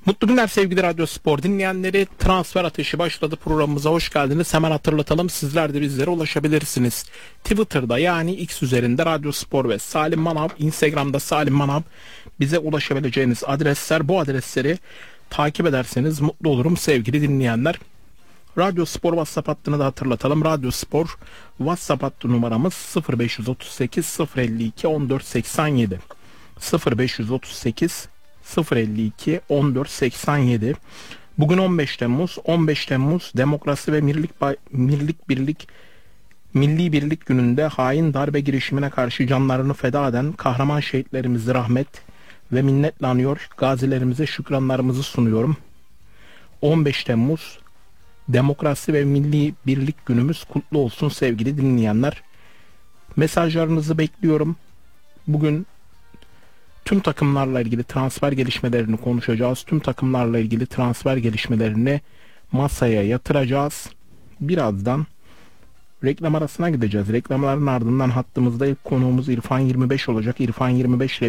Mutlu günler sevgili Radyo Spor dinleyenleri. Transfer ateşi başladı, programımıza hoş geldiniz. Hemen hatırlatalım, sizler de bizlere ulaşabilirsiniz. Twitter'da yani X üzerinde Radyo Spor ve Salim Manav, Instagram'da Salim Manav bize ulaşabileceğiniz adresler. Bu adresleri takip ederseniz mutlu olurum sevgili dinleyenler. Radyo Spor WhatsApp hattını da hatırlatalım. Radyo Spor WhatsApp hattı numaramız 0538 052 1487 0538 052 1487. Bugün 15 Temmuz. 15 Temmuz Demokrasi ve Milli Birlik gününde hain darbe girişimine karşı canlarını feda eden kahraman şehitlerimizi rahmet ve minnetle anıyor. Gazilerimize şükranlarımızı sunuyorum. 15 Temmuz Demokrasi ve Milli Birlik günümüz kutlu olsun sevgili dinleyenler. Mesajlarınızı bekliyorum. Bugün tüm takımlarla ilgili transfer gelişmelerini konuşacağız. Tüm takımlarla ilgili transfer gelişmelerini masaya yatıracağız. Birazdan reklam arasına gideceğiz. Reklamların ardından hattımızda ilk konuğumuz İrfan 25 olacak. İrfan 25 ile